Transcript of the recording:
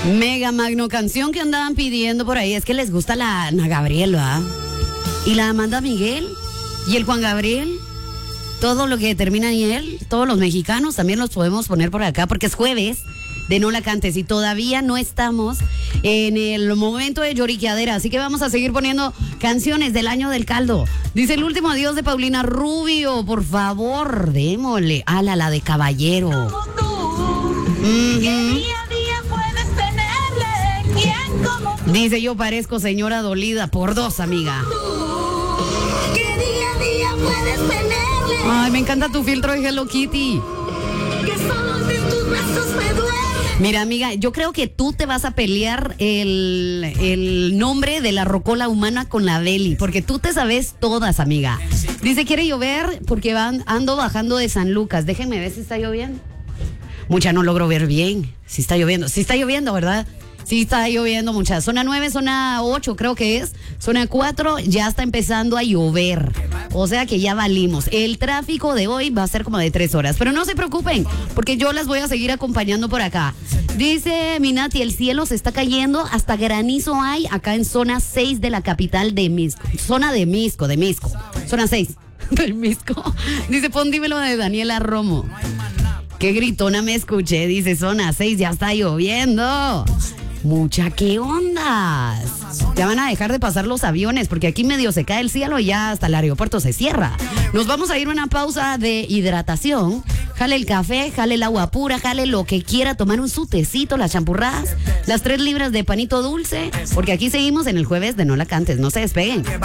Mega magno canción que andaban pidiendo por ahí. Es que les gusta la Ana Gabriel, ¿verdad? Y la Amanda Miguel y el Juan Gabriel. Todo lo que termina en él, todos los mexicanos también los podemos poner por acá porque es jueves de No La Cantes y todavía no estamos en el momento de lloriqueadera, así que vamos a seguir poniendo canciones del año del caldo. Dice El Último Adiós de Paulina Rubio, por favor, démosle. Ala, la de Caballero. Dice Yo Parezco Señora Dolida por dos, amiga. Ay, me encanta tu filtro de Hello Kitty. Mira, amiga, yo creo que tú te vas a pelear el nombre de la rocola humana con la Deli, porque tú te sabes todas, amiga. Dice, quiere llover porque ando bajando de San Lucas. Déjenme ver si está lloviendo. Mucha, no logro ver bien. Si está lloviendo. Sí está lloviendo, ¿verdad? Sí está lloviendo, mucha. Zona 9, zona 8 creo que es. Zona 4 ya está empezando a llover. O sea que ya valimos. El tráfico de hoy va a ser como de 3 horas. Pero no se preocupen, porque yo las voy a seguir acompañando por acá. Dice Minati, el cielo se está cayendo. Hasta granizo hay acá en zona 6 de la capital de Misco. Zona de Misco. Zona 6 del Misco. Dice, pon dímelo de Daniela Romo. Qué gritona me escuché. Dice, zona 6 ya está lloviendo. Mucha, ¿qué ondas? Ya van a dejar de pasar los aviones porque aquí medio se cae el cielo y ya hasta el aeropuerto se cierra. Nos vamos a ir a una pausa de hidratación. Jale el café, jale el agua pura, jale lo que quiera, tomar un sutecito, las champurradas, las 3 libras de panito dulce, porque aquí seguimos en el jueves de No La Cantes. No se despeguen.